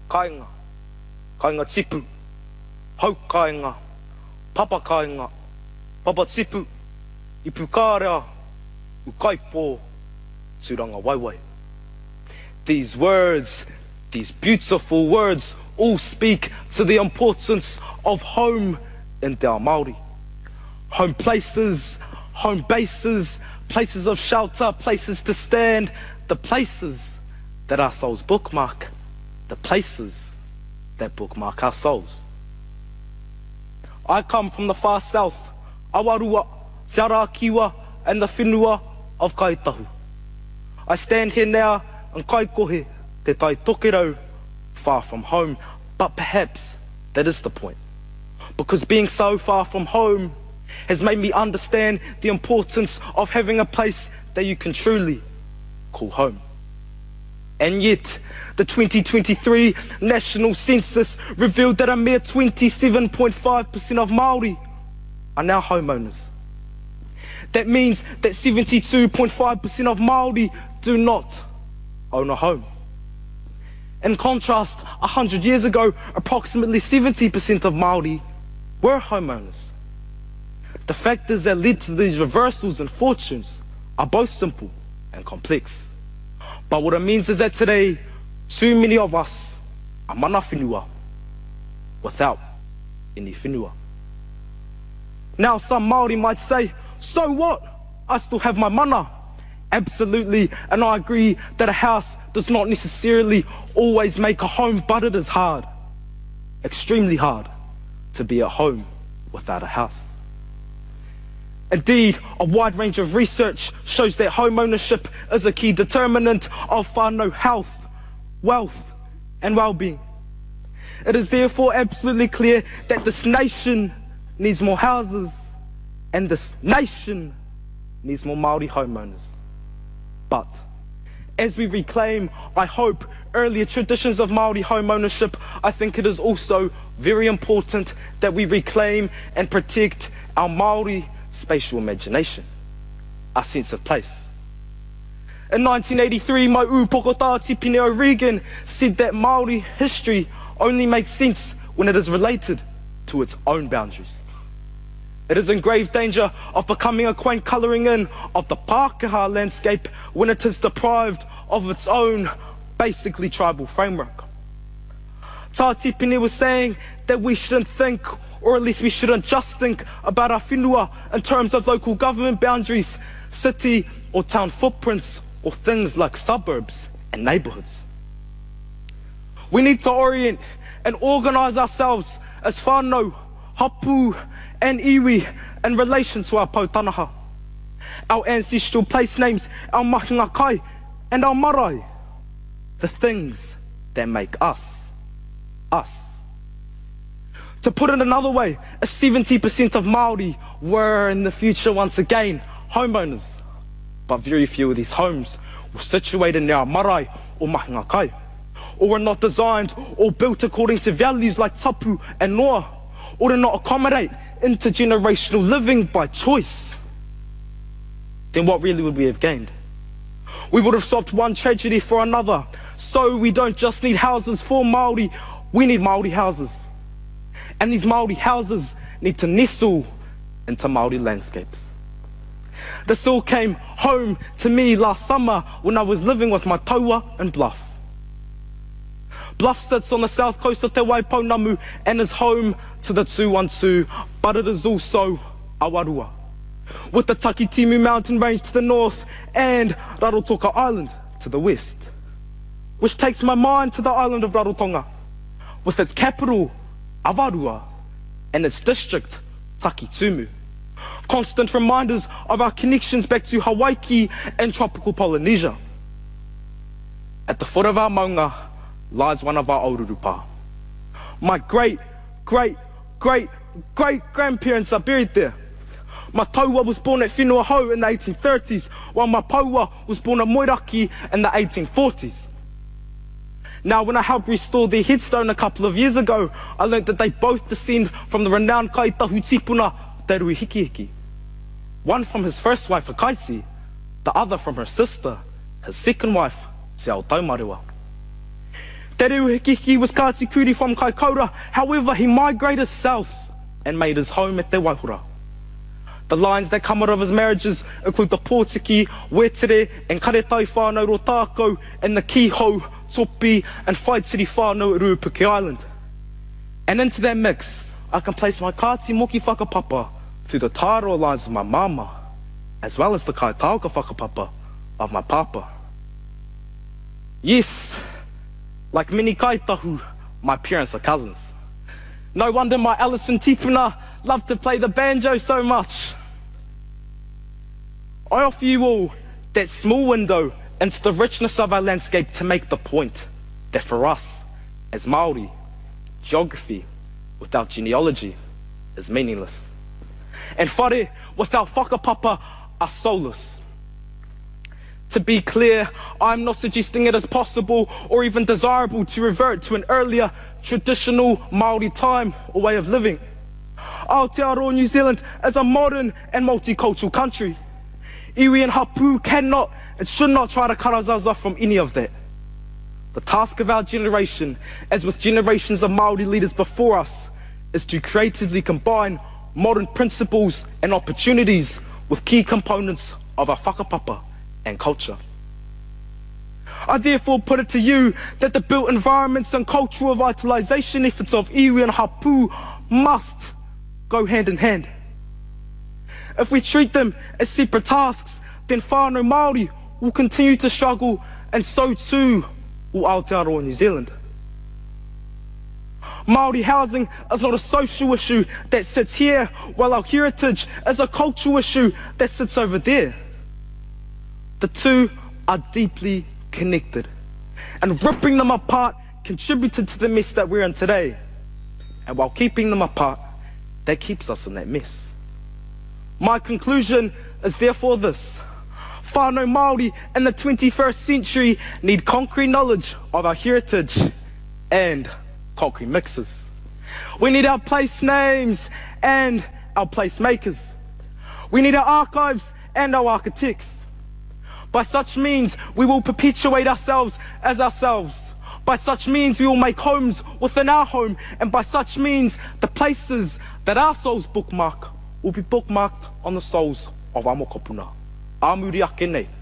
kainga, kainga tipu, hau kainga, papa kainga, papa tipu, ipu kārea, ukaipo, turanga waiwai. These words, these beautiful words, all speak to the importance of home in Te Ao Māori. Home places, home bases, places of shelter, places to stand, the places that our souls bookmark, the places that bookmark our souls. I come from the far south, Awarua, Te Arakiwa, and the whenua of Kaitahu. I stand here now and kaikohe te tai tokerau, far from home, but perhaps that is the point. Because being so far from home has made me understand the importance of having a place that you can truly call home. And yet, the 2023 National Census revealed that a mere 27.5% of Māori are now homeowners. That means that 72.5% of Māori do not own a home. In contrast, 100 years ago, approximately 70% of Māori were homeowners. The factors that led to these reversals in fortunes are both simple and complex. But what it means is that today, too many of us are mana whenua without any whenua. Now some Māori might say, so what? I still have my mana. Absolutely, and I agree that a house does not necessarily always make a home, but it is hard, extremely hard, to be at home without a house. Indeed, a wide range of research shows that home ownership is a key determinant of whānau health, wealth, and well-being. It is therefore absolutely clear that this nation needs more houses, and this nation needs more Māori homeowners. But as we reclaim, I hope, earlier traditions of Māori home ownership, I think it is also very important that we reclaim and protect our Māori spatial imagination, our sense of place. In 1983, my upokota Tipene O'Regan said that Māori history only makes sense when it is related to its own boundaries. It is in grave danger of becoming a quaint colouring in of the Pākehā landscape when it is deprived of its own, basically tribal framework. Tā Tipene was saying that we shouldn't think, or at least we shouldn't just think about our whenua in terms of local government boundaries, city or town footprints, or things like suburbs and neighbourhoods. We need to orient and organise ourselves as whānau, hapu and iwi in relation to our pautanaha, our ancestral place names, our mahinga kai and our marae, the things that make us, us. To put it another way, if 70% of Māori were in the future once again homeowners, but very few of these homes were situated in our marae or mahinga kai, or were not designed or built according to values like tapu and noa, or to not accommodate intergenerational living by choice, then what really would we have gained? We would have swapped one tragedy for another. So we don't just need houses for Māori, we need Māori houses. And these Māori houses need to nestle into Māori landscapes. This all came home to me last summer when I was living with my taua in Bluff. Bluff sits on the south coast of Te Waipounamu and is home to the 212, but it is also Awarua, with the Takitimu mountain range to the north and Rarotonga Island to the west, which takes my mind to the island of Rarotonga, with its capital, Avarua, and its district, Takitumu. Constant reminders of our connections back to Hawaii and tropical Polynesia. At the foot of our maunga lies one of our Orurupa. My great-great-great-great-grandparents are buried there. My taua was born at Whenua Hou in the 1830s, while my paua was born at Moiraki in the 1840s. Now, when I helped restore their headstone a couple of years ago, I learned that they both descend from the renowned kaitahu tipuna, Te Rui Hikihiki. One from his first wife, Akaisi, the other from her sister, his second wife, Te Ao Taumarewa. Te reo hiki was Kāti Kuri from Kaikoura, however he migrated south and made his home at Te Waihura. The lines that come out of his marriages include the Pōtiki, Wetere and Karetai whānau Rotako and the Kiho, Topi and Whaitiri whānau at Ruapuke Island. And into that mix, I can place my Kāti Moki whakapapa through the Tāroa lines of my mama, as well as the Kaitauka whakapapa of my papa. Yes, like many kaitahu, my parents are cousins. No wonder my Alison Tipuna loved to play the banjo so much. I offer you all that small window into the richness of our landscape to make the point that for us, as Māori, geography without genealogy is meaningless. And whare without whakapapa are soulless. To be clear, I'm not suggesting it is possible or even desirable to revert to an earlier traditional Māori time or way of living. Aotearoa New Zealand is a modern and multicultural country. Iwi and Hapu cannot and should not try to cut ourselves off from any of that. The task of our generation, as with generations of Māori leaders before us, is to creatively combine modern principles and opportunities with key components of our whakapapa and culture. I therefore put it to you that the built environments and cultural revitalisation efforts of iwi and Hapu must go hand in hand. If we treat them as separate tasks, then whānau Māori will continue to struggle, and so too will Aotearoa New Zealand. Māori housing is not a social issue that sits here, while our heritage is a cultural issue that sits over there. The two are deeply connected, and ripping them apart contributed to the mess that we're in today. And while keeping them apart, that keeps us in that mess. My conclusion is therefore this: whānau Māori in the 21st century need concrete knowledge of our heritage and concrete mixes. We need our place names and our place makers. We need our archives and our architects. By such means, we will perpetuate ourselves as ourselves. By such means, we will make homes within our home. And by such means, the places that our souls bookmark will be bookmarked on the souls of our mokopuna. Āmuri ake nei.